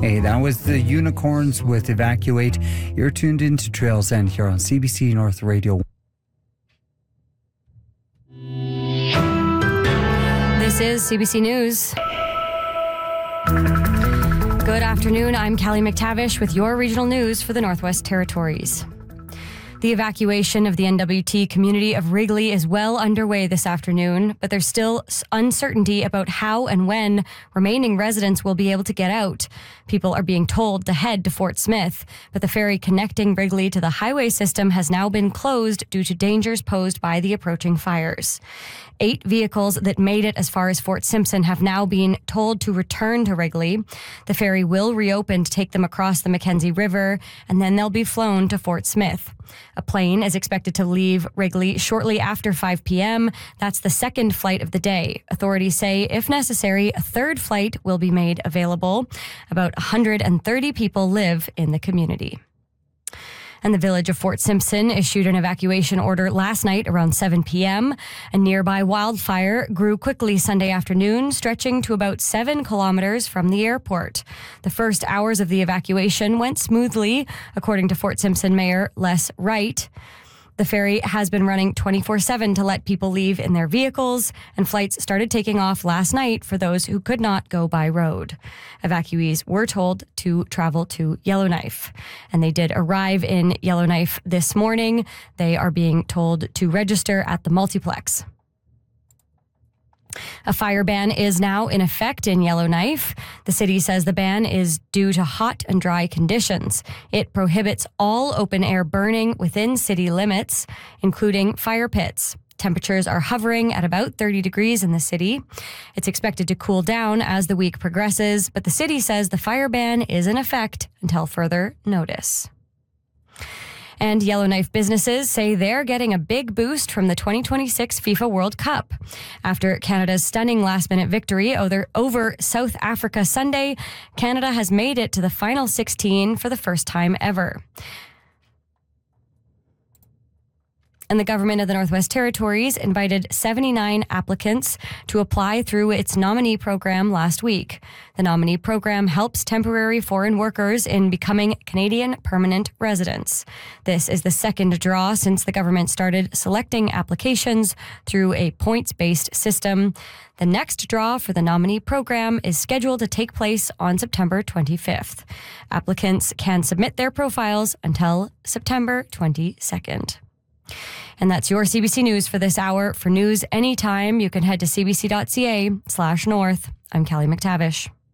Hey, that was the Unicorns with Evacuate. You're tuned into Trails End here on CBC North Radio. This is CBC News. Good afternoon. I'm Callie McTavish with your regional news for the Northwest Territories. The evacuation of the NWT community of Wrigley is well underway this afternoon, but there's still uncertainty about how and when remaining residents will be able to get out. People are being told to head to Fort Smith, but the ferry connecting Wrigley to the highway system has now been closed due to dangers posed by the approaching fires. 8 vehicles that made it as far as Fort Simpson have now been told to return to Wrigley. The ferry will reopen to take them across the Mackenzie River, and then they'll be flown to Fort Smith. A plane is expected to leave Wrigley shortly after 5 p.m. That's the second flight of the day. Authorities say, if necessary, a third flight will be made available. About 130 people live in the community. And the village of Fort Simpson issued an evacuation order last night around 7 p.m. A nearby wildfire grew quickly Sunday afternoon, stretching to about 7 kilometers from the airport. The first hours of the evacuation went smoothly, according to Fort Simpson Mayor Les Wright. The ferry has been running 24/7 to let people leave in their vehicles, and flights started taking off last night for those who could not go by road. Evacuees were told to travel to Yellowknife, and they did arrive in Yellowknife this morning. They are being told to register at the multiplex. A fire ban is now in effect in Yellowknife. The city says the ban is due to hot and dry conditions. It prohibits all open-air burning within city limits, including fire pits. Temperatures are hovering at about 30 degrees in the city. It's expected to cool down as the week progresses, but the city says the fire ban is in effect until further notice. And Yellowknife businesses say they're getting a big boost from the 2026 FIFA World Cup. After Canada's stunning last-minute victory over South Africa Sunday, Canada has made it to the final 16 for the first time ever. And the government of the Northwest Territories invited 79 applicants to apply through its nominee program last week. The nominee program helps temporary foreign workers in becoming Canadian permanent residents. This is the second draw since the government started selecting applications through a points-based system. The next draw for the nominee program is scheduled to take place on September 25th. Applicants can submit their profiles until September 22nd. And that's your CBC News for this hour. For news anytime, you can head to cbc.ca/north. I'm Callie McTavish.